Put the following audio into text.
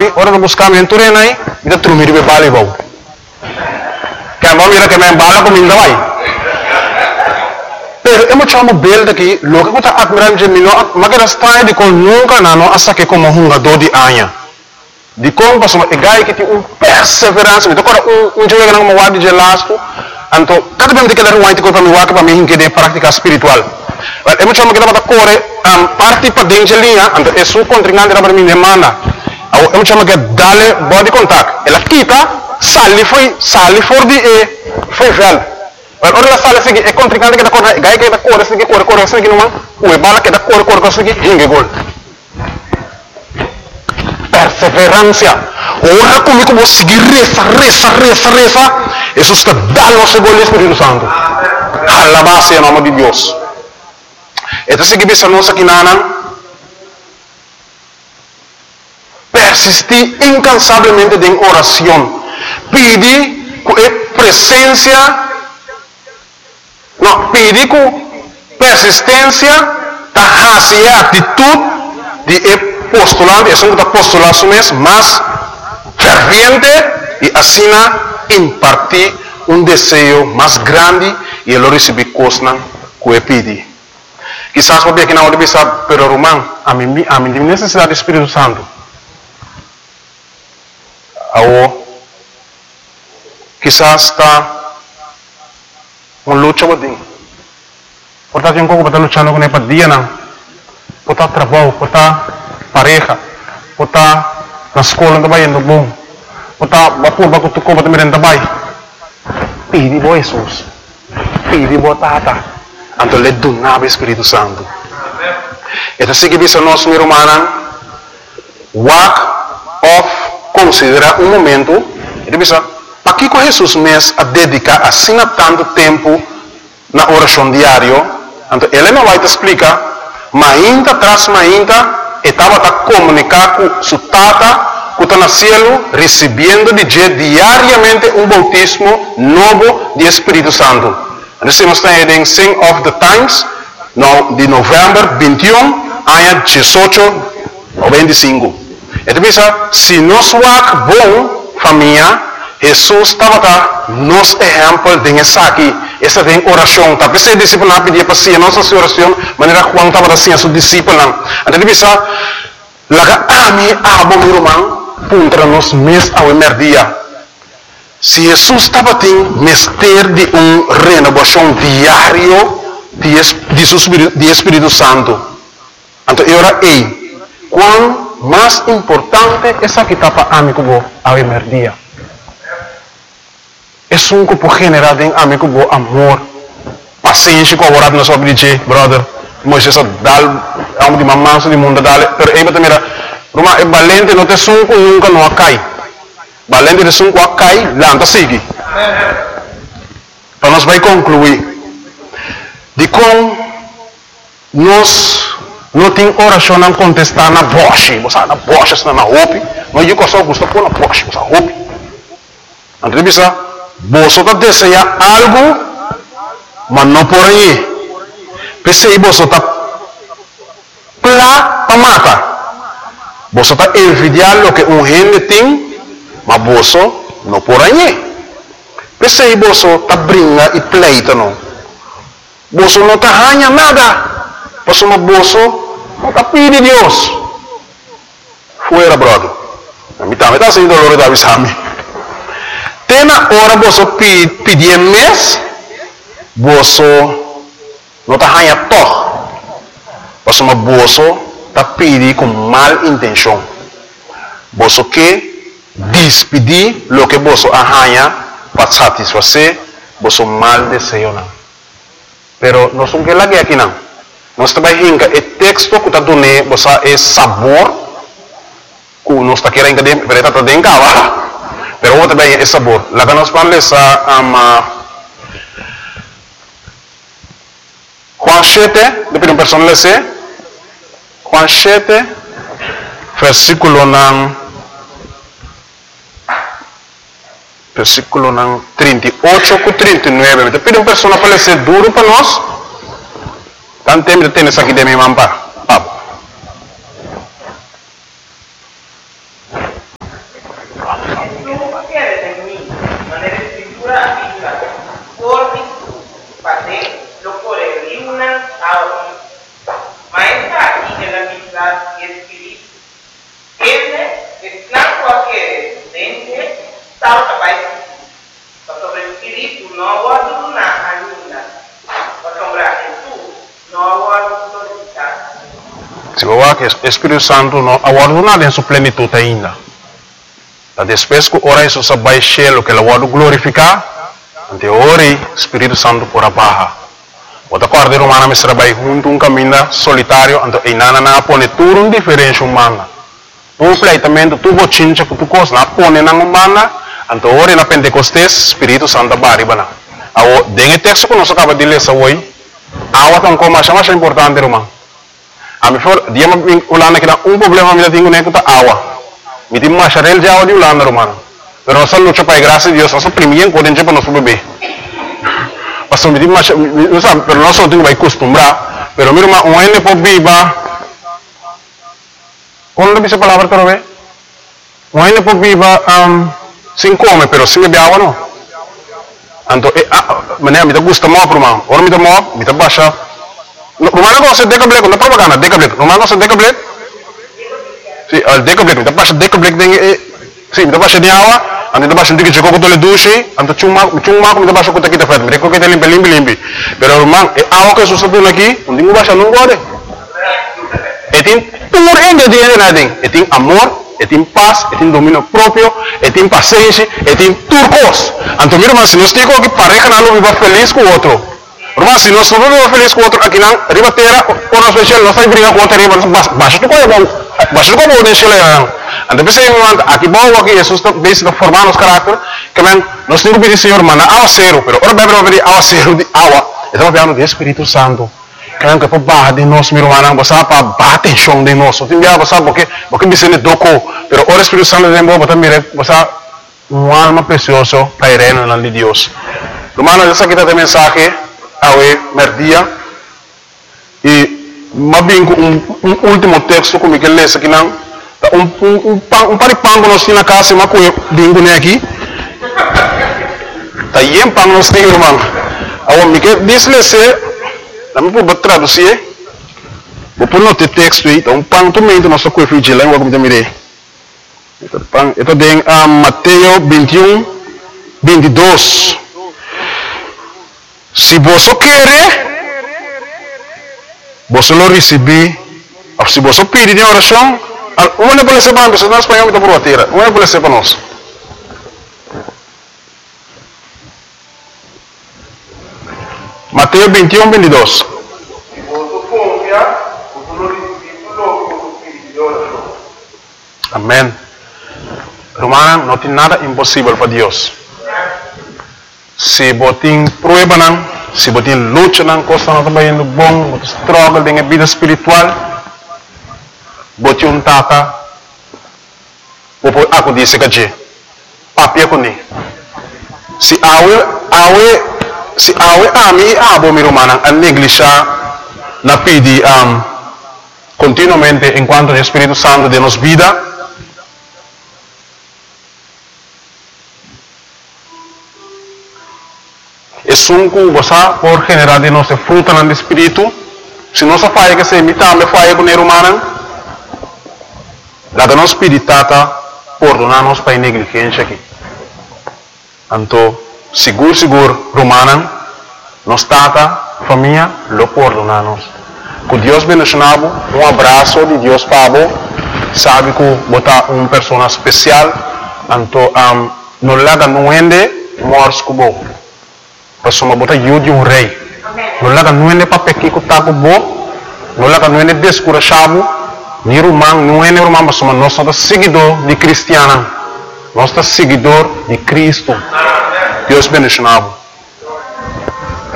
ora no buscar me enturenai, ida trumir be bali bau. Que mau mira que me bala com minda vai. Pero emo chamo bel daqui, logo que tá admirando de mino, mas que está de com nunca nano asa que como hunga do di anya. De como passou e gai que tem perseverança, então agora jogo que não me guarda de lasco, então cada vez que der um antigo para me guarda para mim que de prática espiritual. Mas emo chamo que dá para correr parte para dentro de linha, então é sua contrincante para mim demanda. Emo chamo que dale body contact, ela quita, sali for di foi velho. Mas ora la sala seguir é contrincante que da corre, gai que da corre seguir não, o bala que da corre seguir hinge gol. Perseverança. Ora comigo vou seguir reza. Isso está dando o segundo Espírito Santo. Alabado em nome de Deus. Então se que essa nossa quinana persistir incansavelmente em oração. Pedir com presença, não, pedir com persistência, tahasia atitude de postulante, é um postulado mesmo, mas ferviente e assim impartir um desejo mais grande e ele receber coisas que ele pede. Quizás porque aqui na hora de pensar, pero Romão, a mim tem necessidade do Espírito Santo. Quizás está uma luta boa. Portanto, tem um pouco para lutar com ele dia não. Portanto, trabalho, portanto pareja, estar na escola também indo bom, estar vapor para tu compra também também. Pede bo Jesus, pede bo Tata, então lhe donava o Espírito Santo. Então se que bisa nosso meu humano, walk off, considera um momento, ele bisa, para que com Jesus mesmo a dedicar assim tanto tempo na oração diária, então ele não vai te explicar, mas ainda traz estava a comunicar com sua tata, que está no céu, recebendo diariamente um bautismo novo de Espírito Santo. Nós estamos em Sing of the Times, de novembro 21, ano 18 ou 25. Então, se nós vamos bom, família, Jesus estava nos exemplo de essa aqui, essa tem oração. Tapi saya discipline apa dia pasti nossa oração, maneira quando estava assim a sua discipline. Então bisa laga ami abo mirumang puntra nos mes ao emerdia. Se Jesus estava tem mestre de renovação diário de Espírito Santo. Então era quão mais importante essa que estava amigo ao emerdia. É um grupo generado em amigo bo amor, paciência com a na sua vida, brother. Moisés dal, amo de mamãe de mundo dal, pero aí também era, Roma é valente não te sunco nunca não cai, valente de sunco cai, lanta sigue. Então nós vai concluir de como nós não tem oração não contestar na voz, você na voz está na roupa, mas eu só gosto pôr na voz, você roupa. Então bisa você está desejando algo, mas não por aí. Pensei você está para matar. Você está envidiando o que gente tem, mas você não por aí. Pensei você está brincando e pleita não. Você não está ganhando nada. Você não está pedindo Deus. Fuera, brother. Me está sendo dolor da visame. Tem na hora você pedir mês, você não está ganhando todo. Você está pedindo com mal intenção. Você quer despedir o que você ganha para satisfazer você mal desejo. Pero nós não queremos aqui não. Nós também hinca o texto que está dando você é sabor que nós está querendo que está dentro. Pero vou também é sabor. Lá que nós falamos Juan 7, depois um personagem lê Juan 7, versículo 38 e 39. Depois um personagem para ler duro para nós. Tanto tempo de ter isso aqui de minha mampa. Se você que o Espírito Santo não aguarda em sua plenitude ainda. Depois que ora isso vai cheio que ela vai glorificar, então ora o Espírito Santo por abaixo. O acordo romano me trabalha junto um caminho solitário, então e nada na põe tudo um diferente humana. Um pleitamento tu bochincha que tu cos na põe na humana, então ora na Pentecostes Espírito Santo baribana. Ao dengue texto que nós acaba de ler essa hoje, awa tão como mais importante romano. A mim foi dia me ulana que problema me tenho nem que tá awa. Me tem mais real já de ulana romano. Pero nós luta para a graça de Deus, nós primeiro podem para nosso bebê. Pastor me tem mais, não sabe, pero nós não temos que acostumbrar. Pero mira uma ene por viva. Quando dice palavra para ver? Uma ene por viva sem comer, pero sem beber água não. Então, mané me tá gusta mal pro mano. Ora me tá mal, me tá baixa. Romano gosta de decablet, não propaganda, decablet. Romano gosta de decablet. Sim, al decablet, me tá baixa decablet sim, me tá baixa de água, ande tá baixa de que chegou com o duche, ande chuma me tá baixa com o que tá feito, me reco que tá limpi. Pero romano, água que Jesus tá aqui, onde me baixa não pode. E tem puro ingrediente nada, e tem amor, e tem paz, e tem domínio próprio, e tem paciência, e tem turcos. Então, mira, mas se nós temos que pareja não viva feliz com o outro. Mas se nós não vivemos feliz com o outro, aqui não, ribateira, por nós especial, nós estamos brincando com o outro, baixa tu coisa bom, baixa tu coisa bom, deixa ele lá. Então, pensei, aqui bom, aqui, Jesus está formando os caráteres, que nós temos que pedir, Senhor, mano, água zero, pero agora vai pedir água zero de água. Estamos falando do Espírito Santo. Que para barra de nós, meu irmão, você para bater chão de nós. Tem dia você porque me sente doco, pero o Espírito Santo de Deus, você uma alma preciosa para ir no nome de Deus. Irmão, essa aqui está a mensagem ao merdia e mais bem um último texto como que lê aqui não, um paripango nós temos na casa, mas com bingo né aqui, tá aí pão nós temos, irmão. Ao me que diz Kami po traduzir, vou pôr no texto aí, então pang também do nosso corpo de língua como também. Ito din Mateo 21, 22. Se você quer, você lo receber. Se você pedir em oração, uma não pode ser para nós, nós espanhol está por bater. Uma não pode ser para nós. Mateo 21, 22. Amém. Romana, não tem nada impossível para Deus. Se você tem prueba, se você tem luta, coisa não está indo bom, você struggle com a vida espiritual, você um tata, aku disse que papi aku ni. Se awe ami abo mi romana a negligenciar na pedi continuamente enquanto o Espírito Santo de nos vida. Es un cosa por generar de nossa fruta no espírito. Se nossa falha que se imita me falha com o humano, lá da nossa espiritata perdonar-nos para a negligência aqui. Então, seguro, romana, nos tata, família, lo perdonar-nos. Que Deus bendicionado, abraço de Deus para você, sabe que botar uma pessoa especial, então, não laga não ende, morre com você. Pasuma bota yudi um rei. Não laga não é para pequeno que tá com bo, não laga não é descurachado, nem romano, não é romano, mas nós somos seguidor de cristiano, nós somos seguidor de Cristo. Deus bendicionado.